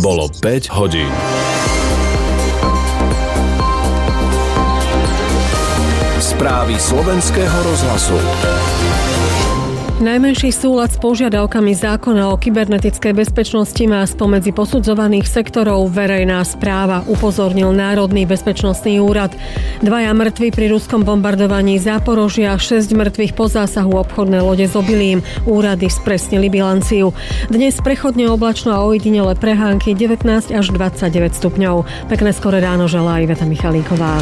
Bolo 5 hodín. Správy slovenského rozhlasu. Najmenší súlad s požiadavkami zákona o kybernetickej bezpečnosti má spomedzi posudzovaných sektorov verejná správa, upozornil Národný bezpečnostný úrad. 2 mŕtvi pri ruskom bombardovaní Záporožia, 6 mŕtvych po zásahu obchodnej lode s obilím. Úrady spresnili bilanciu. Dnes prechodne oblačno a ojedinele prehánky 19 až 29 stupňov. Pekné skore ráno želá Iveta Michalíková.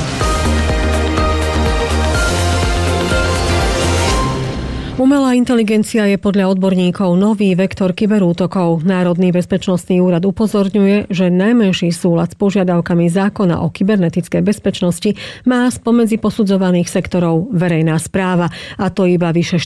Umelá inteligencia je podľa odborníkov nový vektor kyberútokov. Národný bezpečnostný úrad upozorňuje, že najmenší súlad s požiadavkami zákona o kybernetickej bezpečnosti má spomedzi posudzovaných sektorov verejná správa, a to iba vyše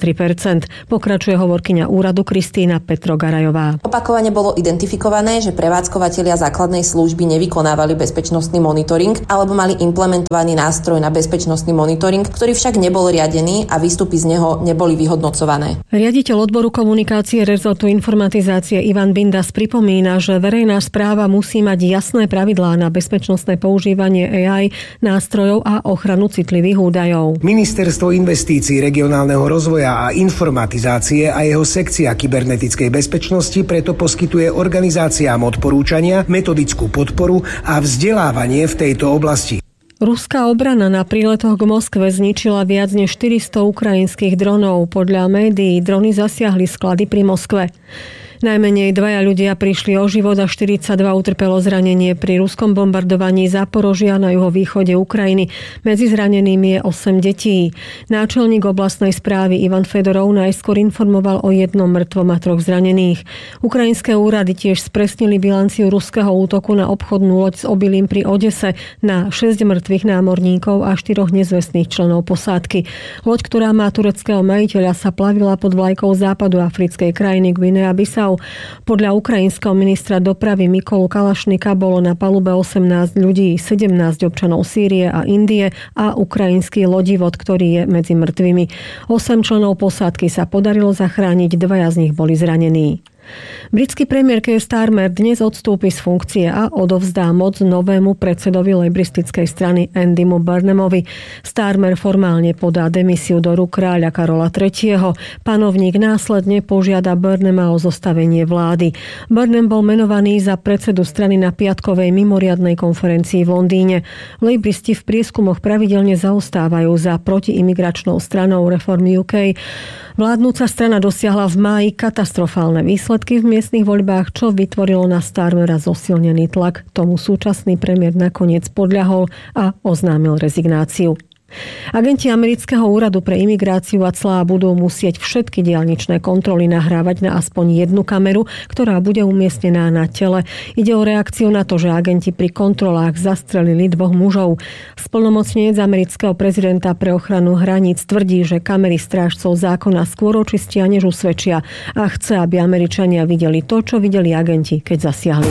43%. Pokračuje hovorkyňa úradu Kristína Petrogarajová. Opakovane bolo identifikované, že prevádzkovatelia základnej služby nevykonávali bezpečnostný monitoring alebo mali implementovaný nástroj na bezpečnostný monitoring, ktorý však nebol riadený a výstupy z neho boli vyhodnocované. Riaditeľ odboru komunikácie rezortu informatizácie Ivan Bindas pripomína, že verejná správa musí mať jasné pravidlá na bezpečnostné používanie AI nástrojov a ochranu citlivých údajov. Ministerstvo investícií, regionálneho rozvoja a informatizácie a jeho sekcia kybernetickej bezpečnosti preto poskytuje organizáciám odporúčania, metodickú podporu a vzdelávanie v tejto oblasti. Ruská obrana na príletoch k Moskve zničila viac než 400 ukrajinských dronov. Podľa médií drony zasiahli sklady pri Moskve. Najmenej 2 ľudia prišli o život a 42 utrpelo zranenie pri ruskom bombardovaní Záporožia na juhovýchode Ukrajiny. Medzi zranenými je 8 detí. Náčelník oblastnej správy Ivan Fedorov najskôr informoval o 1 mŕtvom a 3 zranených. Ukrajinské úrady tiež spresnili bilanciu ruského útoku na obchodnú loď s obilím pri Odese na 6 mŕtvych námorníkov a 4 nezvestných členov posádky. Loď, ktorá má tureckého majiteľa, sa plavila pod vlajkou západu africkej krajiny Guinea-Bissau. Podľa ukrajinského ministra dopravy Mykolu Kalašnika bolo na palube 18 ľudí, 17 občanov Sýrie a Indie a ukrajinský lodivod, ktorý je medzi mŕtvými. 8 členov posádky sa podarilo zachrániť, 2 z nich boli zranení. Britský premiér Keir Starmer dnes odstúpi z funkcie a odovzdá moc novému predsedovi lejbristickej strany Andymu Burnhamovi. Starmer formálne podá demisiu do rúk kráľa Karola III. Panovník následne požiada Burnhama o zostavenie vlády. Burnham bol menovaný za predsedu strany na piatkovej mimoriadnej konferencii v Londýne. Lejbristi v prieskumoch pravidelne zaostávajú za protiimigračnou stranou Reform UK. Vládnúca strana dosiahla v máji katastrofálne výsledky v miestnych voľbách, čo vytvorilo na Starmera zosilnený tlak. Tomu súčasný premiér nakoniec podľahol a oznámil rezignáciu. Agenti amerického úradu pre imigráciu a clá budú musieť všetky diaľničné kontroly nahrávať na aspoň 1 kameru, ktorá bude umiestnená na tele. Ide o reakciu na to, že agenti pri kontrolách zastrelili 2 mužov. Splnomocnenec amerického prezidenta pre ochranu hraníc tvrdí, že kamery strážcov zákona skôr očistia, než usvedčia, a chce, aby Američania videli to, čo videli agenti, keď zasiahli.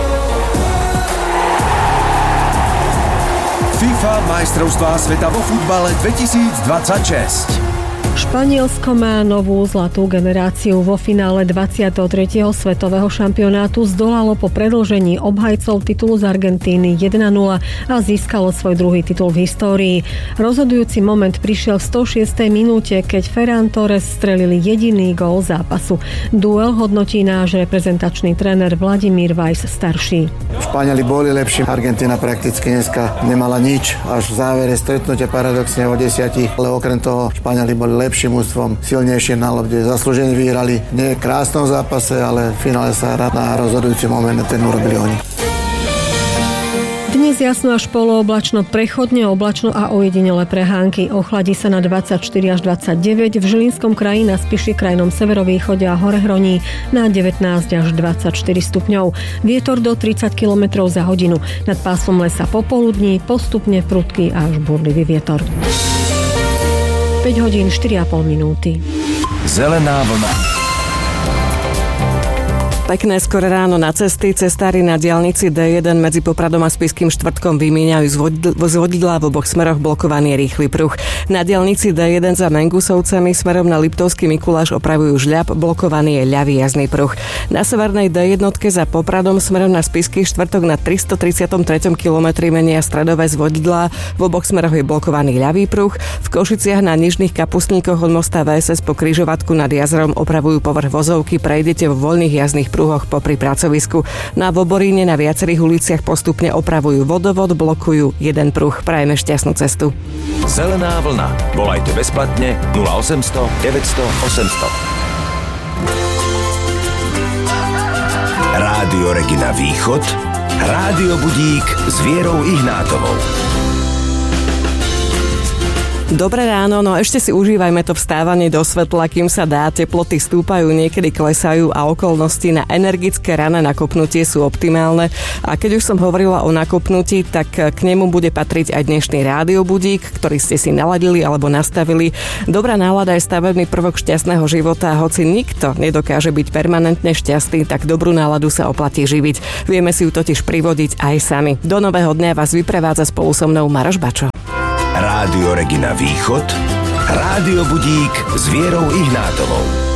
FIFA majstrovstvá sveta vo futbale 2026. Španielsko má novú zlatú generáciu. Vo finále 23. svetového šampionátu zdolalo po predĺžení obhajcov titulu z Argentíny 1-0 a získalo svoj druhý titul v histórii. Rozhodujúci moment prišiel v 106. minúte, keď Ferran Torres strelili jediný gól zápasu. Duel hodnotí náš reprezentačný tréner Vladimír Weiss starší. Španieli boli lepší, Argentína prakticky dneska nemala nič, až v závere stretnutia paradoxne o 10, ale okrem toho Španieli boli lepším ústvom, silnejšie na lobde, zaslúžene vyhrali. Nie v krásnom zápase, ale v finále sa hrá na rozhodujúci moment, ten urobili oni. Dnes jasno až polooblačno, prechodne oblačno a ojedinele prehánky. Ochladí sa na 24 až 29, v Žilinskom kraji, na Spiši, krajnom severovýchode a Horehroní na 19 až 24 stupňov. Vietor do 30 km za hodinu. Nad pásom lesa popoludní postupne prudký až búrlivý vietor. 5 hodín 4,5 minúty. Zelená vlna. Pekné skoré ráno na cesty. Cestári na diaľnici D1 medzi Popradom a Spišským Štvrtkom vymieňajú z vodidla v oboch smeroch blokovaný rýchly pruh. Na diaľnici D1 za Mengusovcami smerom na Liptovský Mikuláš opravujú žľab, blokovaný je ľavý jazdný pruh. Na severnej D1 za Popradom smerom na Spišský Štvrtok na 333. kilometri menia stredové z vodidla. V oboch smeroch je blokovaný ľavý pruh. V Košiciach na Nižných Kapustníkoch od mosta VSS po križovatku nad jazerom opravujú povrch vozovky, prejdete vo voľných jazdných pruhoch popri pracovisku. Na Voboríne na viacerých uliciach postupne opravujú vodovod, blokujú jeden pruh. Prajeme šťastnú cestu. Zelená vlna. Volajte bezplatne 0800 900 800. Rádio Regina Východ. Rádio Budík s Vierou Ihnátovou. Dobré ráno, no ešte si užívajme to vstávanie do svetla, kým sa dá, teploty stúpajú, niekedy klesajú a okolnosti na energické rané nakopnutie sú optimálne. A keď už som hovorila o nakopnutí, tak k nemu bude patriť aj dnešný rádiobudík, ktorý ste si naladili alebo nastavili. Dobrá nálada je stavebný prvok šťastného života a hoci nikto nedokáže byť permanentne šťastný, tak dobrú náladu sa oplatí živiť. Vieme si ju totiž privodiť aj sami. Do nového dňa vás vyprevádza spolu so mnou Maroš Bačo. Rádio Regina Východ. Rádio Budík s Vierou Ihnátovou.